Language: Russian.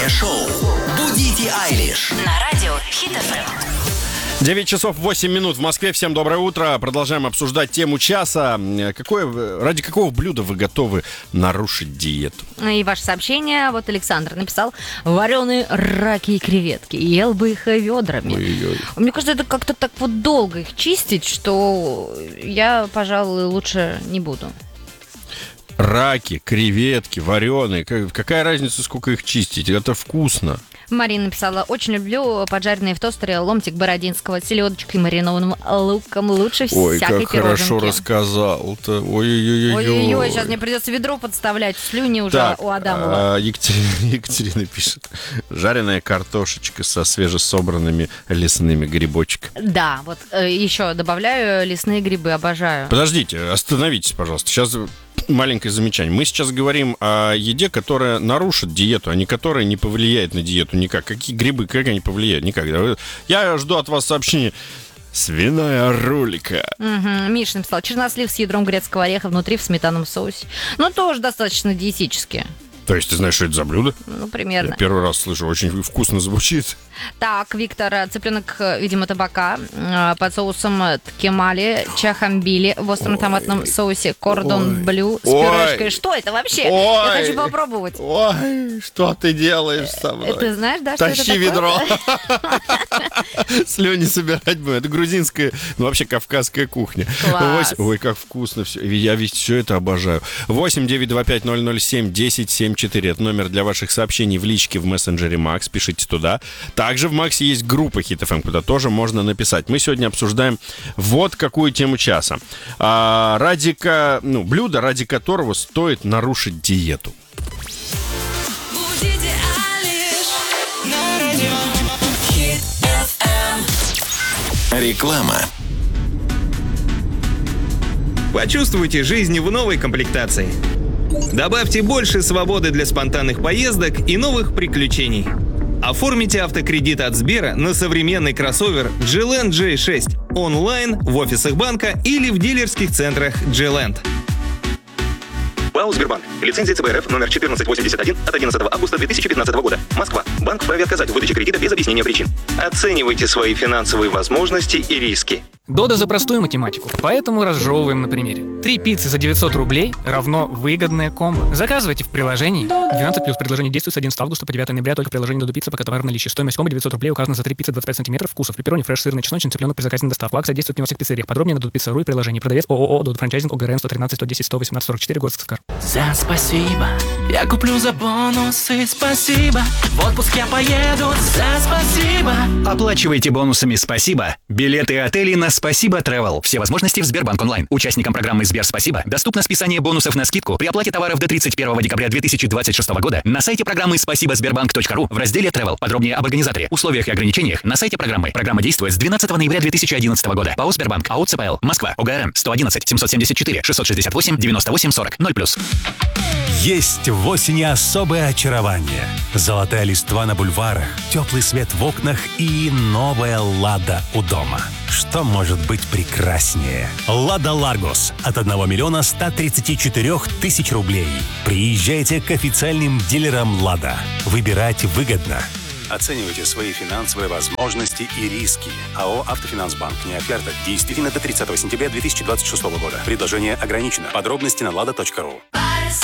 Утреннее шоу «Будите Айлиш» на радио Хит FM. 9 часов 8 минут в Москве. Всем доброе утро. Продолжаем обсуждать тему часа. Ради какого блюда вы готовы нарушить диету? И ваше сообщение. Вот Александр написал: вареные раки и креветки. Ел бы их ведрами. Ой-ой. Мне кажется, это как-то так вот долго их чистить, что я, пожалуй, лучше не буду. Раки, креветки, вареные. Какая разница, сколько их чистить? Это вкусно. Марина написала: очень люблю поджаренные в тостере ломтик бородинского с селедочкой и маринованным луком. Лучше Ой, всякой как хорошо пироженки. рассказал-то. Ой-ой-ой. Ой-ой-ой, сейчас мне придется ведро подставлять. Слюни уже Так, у Адамова. Екатерина пишет: жареная картошечка со свежесобранными лесными грибочками. Да, вот еще добавляю лесные грибы, обожаю. Подождите, остановитесь, пожалуйста. Сейчас маленькое замечание. Мы сейчас говорим о еде, которая нарушит диету, а не которая не повлияет на диету никак. Какие грибы, как они повлияют? Никак. Я жду от вас сообщения. Свиная рулика. Угу. Миша написал: чернослив с ядром грецкого ореха внутри в сметанном соусе. Ну, тоже достаточно диетически. То есть ты знаешь, что это за блюдо? Ну, примерно. Я первый раз слышу, очень вкусно звучит. Так, Виктор, цыпленок, видимо, табака под соусом ткемали, чахамбили в остром томатном соусе, кордон блю с пюрешкой. Что это вообще? Я хочу попробовать. Ой, что ты делаешь со мной? Ты знаешь, да, что это Тащи такое? ведро. Слюни собирать будем. Это грузинская, ну вообще кавказская кухня. Класс. Ой, как вкусно все. Я ведь все это обожаю. 8-925-007-1074. Это номер для ваших сообщений в личке в мессенджере Макс. Пишите туда. Также в Максе есть группа Хит FM, куда тоже можно написать. Мы сегодня обсуждаем вот какую тему часа. Блюдо, ради которого стоит нарушить диету. Будите Айлиш на радио Хит FM. Реклама. Почувствуйте жизнь в новой комплектации. Добавьте больше свободы для спонтанных поездок и новых приключений. Оформите автокредит от Сбера на современный кроссовер G-Land J6 онлайн, в офисах банка или в дилерских центрах G-Land. ПАО «Сбербанк». Лицензия ЦБ РФ номер 1481 от 11 августа 2015 года. Москва. Банк вправе отказать в выдаче кредита без объяснения причин. Оценивайте свои финансовые возможности и риски. Дода за простую математику, поэтому разжевываем на примере. 3 пиццы за 900 рублей равно выгодное комбо. Заказывайте в приложении. 12+. Предложение действует с 11 августа по 9 ноября только в приложении Додо Пицца, пока товар в наличии. Стоимость комбо 900 рублей указана за 3 пиццы 25 см вкусов. Пепперони, фреш, сырный, чесночный, цыпленок при заказе на доставку. Акция действует не во всех пиццериях. Подробнее на dodopizza.ru и приложении. Продавец ООО Додо Франчайзинг ОГРН 113 110 118 44 город Сыскар. За спасибо, я куплю за бонусы, спасибо. В отпуск я поеду за спасибо. Оплачивайте бонусами «Спасибо» билеты и отели на «Спасибо Travel». Все возможности в Сбербанк онлайн. Участникам программы «Сбер Спасибо» доступно списание бонусов на скидку при оплате товаров до 31 декабря 2026 года на сайте программы спасибо-сбербанк.ру в разделе Travel. Подробнее об организаторе, условиях и ограничениях на сайте программы. Программа действует с 12 ноября 2011 года. ПАО «Сбербанк», АО ЦПЛ, Москва, ОГРН 111 774 668 98 40 0+. Есть в осени особое очарование. Золотая листва на бульварах, теплый свет в окнах и новая «Лада» у дома. Что может быть прекраснее? «Лада Ларгос» от 1 миллиона 134 тысяч рублей. Приезжайте к официальным дилерам «Лада». Выбирать выгодно. Оценивайте свои финансовые возможности и риски. АО «Автофинансбанк». Неоферта действительно до 30 сентября 2026 года. Предложение ограничено. Подробности на lada.ru.